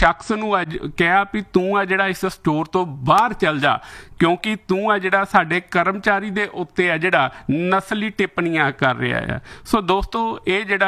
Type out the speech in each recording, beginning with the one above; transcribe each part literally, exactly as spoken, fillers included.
शख्स नूं कहा भी तू आ जिहड़ा इस स्टोर तो बाहर चल जा क्योंकि तू आ जिहड़ा साडे कर्मचारी दे उत्ते आ जिहड़ा नस्ली टिप्पणियां कर रहा है। सो दोस्तों ये जिहड़ा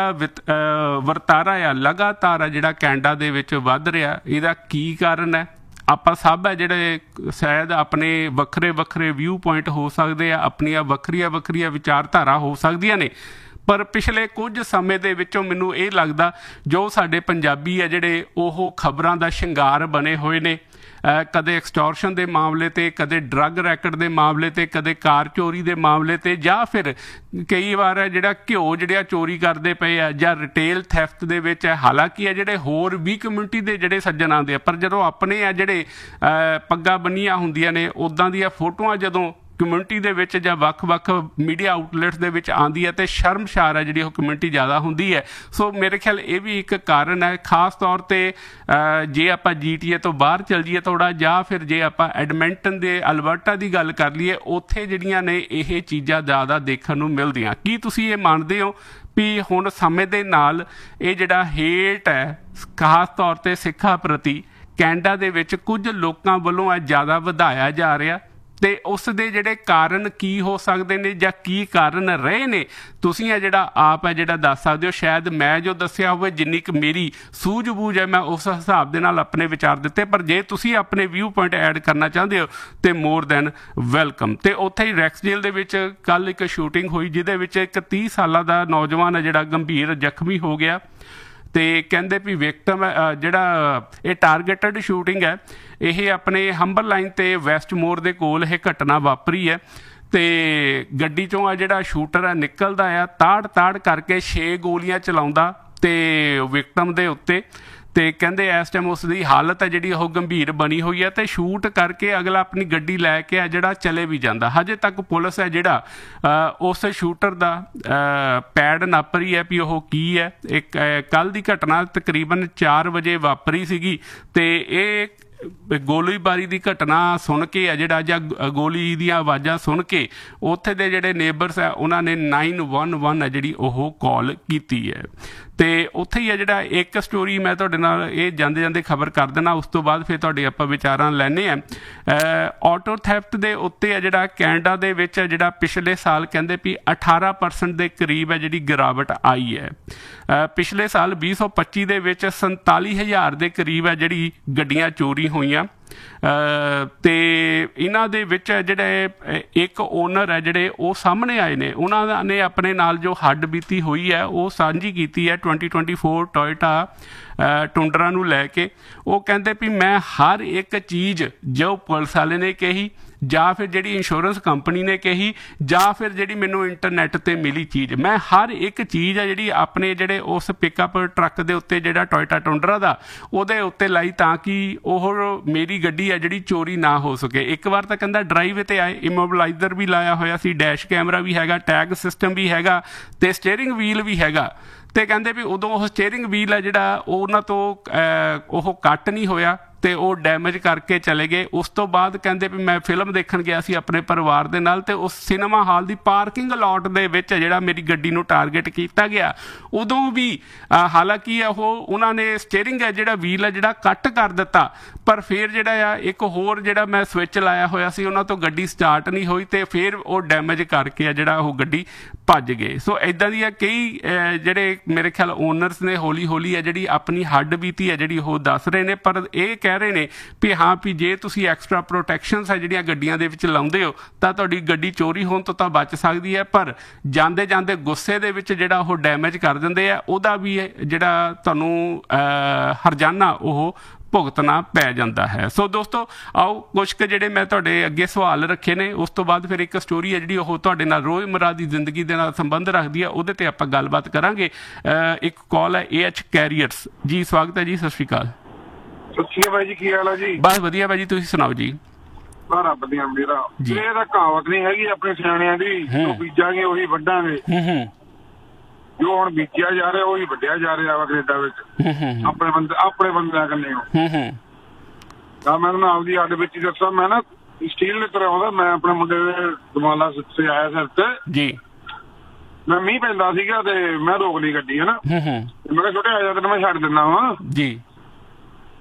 वरतारा आ लगातार आ जिहड़ा कैनेडा दे विच वध रहा, इहदा की कारण है? ਆਪਾਂ ਸਭ ਹੈ ਜਿਹੜੇ ਸ਼ਾਇਦ ਆਪਣੇ ਵੱਖਰੇ ਵੱਖਰੇ ਵਿਊ ਪੁਆਇੰਟ ਹੋ ਸਕਦੇ ਆ, ਆਪਣੀਆਂ ਵੱਖਰੀਆਂ ਵੱਖਰੀਆਂ ਵਿਚਾਰਧਾਰਾ ਹੋ ਸਕਦੀਆਂ ਨੇ, ਪਰ ਪਿਛਲੇ ਕੁਝ ਸਮੇਂ ਦੇ ਵਿੱਚੋਂ ਮੈਨੂੰ ਇਹ ਲੱਗਦਾ ਜੋ ਸਾਡੇ ਪੰਜਾਬੀ ਆ ਜਿਹੜੇ ਉਹ ਖਬਰਾਂ ਦਾ ਸ਼ਿੰਗਾਰ ਬਣੇ ਹੋਏ ਨੇ, ਕਦੇ ਐਕਸਟੋਰਸ਼ਨ ਦੇ ਮਾਮਲੇ 'ਤੇ, ਕਦੇ ਡਰੱਗ ਰੈਕਟ ਦੇ ਮਾਮਲੇ 'ਤੇ, ਕਦੇ ਕਾਰ ਚੋਰੀ ਦੇ ਮਾਮਲੇ 'ਤੇ, ਜਾਂ ਫਿਰ ਕਈ ਵਾਰ ਹੈ ਜਿਹੜਾ ਘਿਓ ਜਿਹੜਾ ਚੋਰੀ ਕਰਦੇ ਪਏ ਆ ਜਾਂ ਰਿਟੇਲ ਥੈਫਟ ਦੇ ਵਿੱਚ ਹੈ। ਹਾਲਾਂਕਿ ਇਹ ਜਿਹੜੇ ਹੋਰ ਵੀ ਕਮਿਊਨਿਟੀ ਦੇ ਜਿਹੜੇ ਸੱਜਣ ਆਉਂਦੇ ਆ, ਪਰ ਜਦੋਂ ਆਪਣੇ ਆ ਜਿਹੜੇ ਪੱਗਾਂ ਬੰਨੀਆਂ ਹੁੰਦੀਆਂ ਨੇ ਉੱਦਾਂ ਦੀਆਂ ਫੋਟੋਆਂ ਜਦੋਂ ਕਮਿਊਨਿਟੀ ਦੇ ਵਿੱਚ ਜਾਂ ਵੱਖ-ਵੱਖ ਮੀਡੀਆ ਆਊਟਲੈਟਸ ਦੇ ਵਿੱਚ ਆਉਂਦੀ ਹੈ ਅਤੇ ਸ਼ਰਮਸ਼ਾਰ ਹੈ ਜਿਹੜੀ ਉਹ ਕਮਿਊਨਿਟੀ ਜ਼ਿਆਦਾ ਹੁੰਦੀ ਹੈ। ਸੋ ਮੇਰੇ ਖਿਆਲ ਇਹ ਵੀ ਇੱਕ ਕਾਰਨ ਹੈ, ਖਾਸ ਤੌਰ 'ਤੇ ਜੇ ਆਪਾਂ ਜੀ ਟੀ ਏ ਤੋਂ ਬਾਹਰ ਚੱਲ ਜਾਈਏ ਥੋੜ੍ਹਾ, ਜਾਂ ਫਿਰ ਜੇ ਆਪਾਂ ਐਡਮਿੰਟਨ ਦੇ ਅਲਬਰਟਾ ਦੀ ਗੱਲ ਕਰ ਲਈਏ, ਉੱਥੇ ਜਿਹੜੀਆਂ ਨੇ ਇਹ ਚੀਜ਼ਾਂ ਜ਼ਿਆਦਾ ਦੇਖਣ ਨੂੰ ਮਿਲਦੀਆਂ। ਕੀ ਤੁਸੀਂ ਇਹ ਮੰਨਦੇ ਹੋ ਵੀ ਹੁਣ ਸਮੇਂ ਦੇ ਨਾਲ ਇਹ ਜਿਹੜਾ ਹੇਟ ਹੈ ਖਾਸ ਤੌਰ 'ਤੇ ਸਿੱਖਾਂ ਪ੍ਰਤੀ ਕੈਨੇਡਾ ਦੇ ਵਿੱਚ ਕੁਝ ਲੋਕਾਂ ਵੱਲੋਂ ਇਹ ਜ਼ਿਆਦਾ ਵਧਾਇਆ ਜਾ ਰਿਹਾ, ਤੇ ਉਸ ਦੇ ਜਿਹੜੇ ਕਾਰਨ ਕੀ ਹੋ ਸਕਦੇ ਨੇ ਜਾਂ ਕੀ ਕਾਰਨ ਰਹੇ ਨੇ, ਤੁਸੀਂ ਇਹ ਜਿਹੜਾ ਆਪ ਹੈ ਜਿਹੜਾ ਦੱਸ ਸਕਦੇ ਹੋ। ਸ਼ਾਇਦ ਮੈਂ ਜੋ ਦੱਸਿਆ ਹੋਵੇ ਜਿੰਨੀ ਕੁ ਮੇਰੀ ਸੂਝ ਬੂਝ ਹੈ ਮੈਂ ਉਸ ਹਿਸਾਬ ਦੇ ਨਾਲ ਆਪਣੇ ਵਿਚਾਰ ਦਿੱਤੇ, ਪਰ ਜੇ ਤੁਸੀਂ ਆਪਣੇ ਵਿਊ ਪੁਆਇੰਟ ਐਡ ਕਰਨਾ ਚਾਹੁੰਦੇ ਹੋ ਤੇ ਮੋਰ ਦੈਨ ਵੈਲਕਮ। ਤੇ ਉੱਥੇ ਹੀ ਰੈਕਸਡੇਲ ਦੇ ਵਿੱਚ ਕੱਲ੍ਹ ਇੱਕ ਸ਼ੂਟਿੰਗ ਹੋਈ ਜਿਹਦੇ ਵਿੱਚ ਇੱਕ ਤੀਹ ਸਾਲਾਂ ਦਾ ਨੌਜਵਾਨ ਹੈ ਜਿਹੜਾ ਗੰਭੀਰ ਜ਼ਖਮੀ ਹੋ ਗਿਆ, ਤੇ ਕਹਿੰਦੇ ਵੀ ਵਿਕਟਮ ਜਿਹੜਾ ਇਹ ਟਾਰਗੇਟਡ ਸ਼ੂਟਿੰਗ ਹੈ, ਇਹ ਆਪਣੇ ਹੰਬਰ ਲਾਈਨ ਤੇ ਵੈਸਟ ਮੋਰ ਦੇ ਕੋਲ ਇਹ ਘਟਨਾ ਵਾਪਰੀ ਹੈ। ਤੇ ਗੱਡੀ ਚੋਂ ਆ ਜਿਹੜਾ ਸ਼ੂਟਰ ਹੈ ਨਿਕਲਦਾ ਆ, ਤਾੜ ਤਾੜ ਕਰਕੇ ਛੇ ਗੋਲੀਆਂ ਚਲਾਉਂਦਾ ਤੇ ਵਿਕਟਮ ਦੇ ਉੱਤੇ, ਤੇ ਕਹਿੰਦੇ ਇਸ ਟਾਈਮ ਉਸ ਦੀ ਹਾਲਤ ਹੈ ਜਿਹੜੀ ਉਹ ਗੰਭੀਰ ਬਣੀ ਹੋਈ ਹੈ, ਤੇ ਸ਼ੂਟ ਕਰਕੇ ਅਗਲਾ ਆਪਣੀ ਗੱਡੀ ਲੈ ਕੇ ਆ ਜਿਹੜਾ ਚਲੇ ਵੀ ਜਾਂਦਾ। ਹਜੇ ਤੱਕ ਪੁਲਿਸ ਹੈ ਜਿਹੜਾ ਉਸ ਸ਼ੂਟਰ ਦਾ ਪੈਡ ਨੱਪ ਰਹੀ ਹੈ ਵੀ ਉਹ ਕੀ ਹੈ। ਇੱਕ ਕੱਲ੍ਹ ਦੀ ਘਟਨਾ ਤਕਰੀਬਨ ਚਾਰ ਵਜੇ ਵਾਪਰੀ ਸੀਗੀ, ਤੇ ਇਹ ਗੋਲੀਬਾਰੀ ਦੀ ਘਟਨਾ ਸੁਣ ਕੇ ਆ ਜਿਹੜਾ ਜਾਂ ਗੋਲੀ ਦੀਆਂ ਆਵਾਜ਼ਾਂ ਸੁਣ ਕੇ ਉੱਥੇ ਦੇ ਜਿਹੜੇ ਨੇਬਰਸ ਆ ਉਹਨਾਂ ਨੇ ਨਾਈਨ ਵਨ ਵਨ ਹੈ ਜਿਹੜੀ ਉਹ ਕਾਲ ਕੀਤੀ ਹੈ। ਤੇ ਉੱਥੇ ਹੀ ਆ ਜਿਹੜਾ ਇੱਕ ਸਟੋਰੀ ਮੈਂ ਤੁਹਾਡੇ ਨਾਲ ਇਹ ਜਾਂਦੇ ਜਾਂਦੇ ਖਬਰ ਕਰ ਦੇਣਾ, ਉਸ ਤੋਂ ਬਾਅਦ ਫਿਰ ਤੁਹਾਡੇ ਆਪਾਂ ਵਿਚਾਰਾਂ ਲੈਣੇ ਆ। ਆਟੋ ਥੈਫਟ ਦੇ ਉੱਤੇ ਆ ਜਿਹੜਾ ਕੈਨੇਡਾ ਦੇ ਵਿੱਚ ਜਿਹੜਾ ਪਿਛਲੇ ਸਾਲ ਕਹਿੰਦੇ ਵੀ ਅਠਾਰਾਂ ਪਰਸੈਂਟ ਦੇ ਕਰੀਬ ਹੈ ਜਿਹੜੀ ਗਿਰਾਵਟ ਆਈ ਹੈ। ਪਿਛਲੇ ਸਾਲ ਵੀਹ ਸੌ ਪੱਚੀ ਦੇ ਵਿੱਚ ਸੰਤਾਲੀ ਹਜ਼ਾਰ ਦੇ ਕਰੀਬ ਹੈ ਜਿਹੜੀ ਗੱਡੀਆਂ ਚੋਰੀ ਹੋਈਆਂ, ਤੇ ਇਹਨਾਂ ਦੇ ਵਿੱਚ ਜਿਹੜੇ ਇੱਕ ਓਨਰ ਹੈ ਜਿਹੜੇ ਉਹ ਸਾਹਮਣੇ ਆਏ ਨੇ, ਉਹਨਾਂ ਨੇ ਆਪਣੇ ਨਾਲ ਜੋ ਹੱਡ ਬੀਤੀ ਹੋਈ ਹੈ ਉਹ ਸਾਂਝੀ ਕੀਤੀ ਹੈ twenty twenty four Toyota tundra ਨੂੰ ਲੈ ਕੇ। ਉਹ ਕਹਿੰਦੇ ਵੀ ਮੈਂ ਹਰ ਇੱਕ ਚੀਜ਼ ਜੋ ਪੁਲਿਸ ਵਾਲੇ ਨੇ ਕਹੀ ਜਾਂ ਫਿਰ ਜਿਹੜੀ ਇੰਸ਼ੋਰੈਂਸ ਕੰਪਨੀ ਨੇ ਕਹੀ ਜਾਂ ਫਿਰ ਜਿਹੜੀ ਮੈਨੂੰ ਇੰਟਰਨੈਟ 'ਤੇ ਮਿਲੀ ਚੀਜ਼, ਮੈਂ ਹਰ ਇੱਕ ਚੀਜ਼ ਆ ਜਿਹੜੀ ਆਪਣੇ ਜਿਹੜੇ ਉਸ ਪਿਕਅਪ ਟਰੱਕ ਦੇ ਉੱਤੇ ਜਿਹੜਾ ਟੋਇਟਾ ਟੁੰਡਰਾ ਦਾ ਉਹਦੇ ਉੱਤੇ ਲਾਈ ਤਾਂ ਕਿ ਉਹ ਮੇਰੀ ਗੱਡੀ ਆ ਜਿਹੜੀ ਚੋਰੀ ਨਾ ਹੋ ਸਕੇ। ਇੱਕ ਵਾਰ ਤਾਂ ਕਹਿੰਦਾ ਡਰਾਈਵੇ 'ਤੇ ਆਏ, ਇਮੋਬਲਾਈਜ਼ਰ ਵੀ ਲਾਇਆ ਹੋਇਆ ਸੀ, ਡੈਸ਼ ਕੈਮਰਾ ਵੀ ਹੈਗਾ, ਟੈਗ ਸਿਸਟਮ ਵੀ ਹੈਗਾ ਤੇ ਸਟੀਅਰਿੰਗ ਵੀਲ ਵੀ ਹੈਗਾ। ਤੇ ਕਹਿੰਦੇ ਵੀ ਉਦੋਂ ਉਹ ਸਟੀਅਰਿੰਗ ਵੀਲ ਹੈ ਜਿਹੜਾ ਉਹਨਾਂ ਤੋਂ ਉਹ ਕੱਟ ਨਹੀਂ ਹੋਇਆ ਤੇ ਉਹ ਡੈਮੇਜ ਕਰਕੇ ਚਲੇ ਗਏ। ਉਸ ਤੋਂ ਬਾਅਦ ਕਹਿੰਦੇ ਵੀ ਮੈਂ ਫਿਲਮ ਦੇਖਣ ਗਿਆ ਸੀ ਆਪਣੇ ਪਰਿਵਾਰ ਦੇ ਨਾਲ, ਤੇ ਉਸ ਸਿਨੇਮਾ ਹਾਲ ਦੀ ਪਾਰਕਿੰਗ ਲਾਟ ਦੇ ਵਿੱਚ ਜਿਹੜਾ ਮੇਰੀ ਗੱਡੀ ਨੂੰ ਟਾਰਗੇਟ ਕੀਤਾ ਗਿਆ, ਉਦੋਂ ਵੀ ਹਾਲਾਂਕਿ ਉਹ ਉਹਨਾਂ ਨੇ ਸਟੀਅਰਿੰਗ ਹੈ ਜਿਹੜਾ ਵੀਲ ਹੈ ਜਿਹੜਾ ਕੱਟ ਕਰ ਦਿੱਤਾ, ਪਰ ਫਿਰ ਜਿਹੜਾ ਆ ਇੱਕ ਹੋਰ ਜਿਹੜਾ ਮੈਂ ਸਵਿਚ ਲਾਇਆ ਹੋਇਆ ਸੀ ਉਹਨਾਂ ਤੋਂ ਗੱਡੀ ਸਟਾਰਟ ਨਹੀਂ ਹੋਈ ਤੇ ਫਿਰ ਉਹ ਡੈਮੇਜ ਕਰਕੇ ਆ ਜਿਹੜਾ ਉਹ ਗੱਡੀ ਭੱਜ ਗਏ। ਸੋ ਇੱਦਾਂ ਦੀਆਂ ਕਈ ਜਿਹੜੇ ਮੇਰੇ ਖਿਆਲ ਓਨਰਸ ਨੇ ਹੌਲੀ ਹੌਲੀ ਹੈ ਜਿਹੜੀ ਆਪਣੀ ਹੱਡ ਬੀਤੀ ਹੈ ਜਿਹੜੀ ਉਹ ਦੱਸ ਰਹੇ ਨੇ, ਪਰ ਇਹ ਕਹਿ ਰਹੇ ਨੇ ਵੀ ਹਾਂ ਵੀ ਜੇ ਤੁਸੀਂ ਐਕਸਟਰਾ ਪ੍ਰੋਟੈਕਸ਼ਨਸ ਹੈ ਜਿਹੜੀਆਂ ਗੱਡੀਆਂ ਦੇ ਵਿੱਚ ਲਾਉਂਦੇ ਹੋ ਤਾਂ ਤੁਹਾਡੀ ਗੱਡੀ ਚੋਰੀ ਹੋਣ ਤੋਂ ਤਾਂ ਬਚ ਸਕਦੀ ਹੈ, ਪਰ ਜਾਂਦੇ ਜਾਂਦੇ ਗੁੱਸੇ ਦੇ ਵਿੱਚ ਜਿਹੜਾ ਉਹ ਡੈਮੇਜ ਕਰ ਦਿੰਦੇ ਆ, ਉਹਦਾ ਵੀ ਜਿਹੜਾ ਤੁਹਾਨੂੰ ਹਰਜਾਨਾ ਉਹ ਭੁਗਤਣਾ ਪੈ ਜਾਂਦਾ ਹੈ। ਸੋ ਦੋਸਤੋ ਆਓ ਕੁਛ ਕੁ ਜਿਹੜੇ ਮੈਂ ਤੁਹਾਡੇ ਅੱਗੇ ਸਵਾਲ ਰੱਖੇ ਨੇ, ਉਸ ਤੋਂ ਬਾਅਦ ਫਿਰ ਇੱਕ ਸਟੋਰੀ ਹੈ ਜਿਹੜੀ ਉਹ ਤੁਹਾਡੇ ਨਾਲ ਰੋਜ਼ਮर्रा ਦੀ ਜ਼ਿੰਦਗੀ ਦੇ ਨਾਲ ਸੰਬੰਧ ਰੱਖਦੀ ਹੈ, ਉਹਦੇ 'ਤੇ ਆਪਾਂ ਗੱਲਬਾਤ ਕਰਾਂਗੇ। ਇੱਕ ਕਾਲ ਹੈ ਏ ਐਚ ਕੈਰੀਅਰਸ ਜੀ, ਸਵਾਗਤ ਹੈ ਜੀ, ਸਤਿ ਸ਼੍ਰੀ ਅਕਾਲ। ਸਤਿ ਸ਼੍ਰੀ ਅਕਾਲ ਜੀ, ਕੀ ਹਾਲ ਹੈ ਜੀ? ਬਸ ਵਧੀਆ ਭਾਈ ਜੀ, ਤੁਸੀਂ ਸੁਣਾਓ ਜੀ? ਰੱਬ ਦੀਆਂ ਮੇਰਾ ਜੀ। ਇਹ ਤਾਂ ਕਹਾਵਤ ਨਹੀਂ ਹੈਗੀ ਆਪਣੇ ਸਿਆਣਿਆਂ ਦੀ, ਜੋ ਬੀਜਾਂਗੇ ਉਹੀ ਵੱਢਾਂਗੇ। ਜੋ ਹੁਣ ਬੀਜਿਆ ਜਾ ਰਿਹਾ ਉਹੀ ਵੱਢਿਆ ਜਾ ਰਿਹਾ ਵਾ ਕੈਨੇਡਾ ਵਿੱਚ ਆਪਣੇ ਬੰਦੇ ਆਪਣੇ ਬੰਦਿਆਂ ਕੰਨੇ। ਤਾਂ ਮੈਂ ਤੁਹਾਨੂੰ ਆਪਦੀ ਹੱਡ ਵਿੱਚ ਹੀ ਦੱਸਾਂ, ਮੈਂ ਨਾ ਸਟੀਲ ਲਿੱਤਰ ਆਉਂਦਾ, ਮੈਂ ਆਪਣੇ ਮੁੰਡੇ ਦੇ ਦਮਾਲਾ ਸੇ ਆਇਆ ਸਿਰ ਤੇ ਜੀ, ਮੈਂ ਮੀਂਹ ਪੈਂਦਾ ਸੀਗਾ ਤੇ ਮੈਂ ਰੋਕ ਲਈ ਗੱਡੀ, ਹਨਾ। ਮੈਂ ਕਿਹਾ ਛੋਟੇ ਆ ਜਾ ਤੈਨੂੰ ਮੈਂ ਛੱਡ ਦਿੰਦਾ ਵਾ ਜੀ।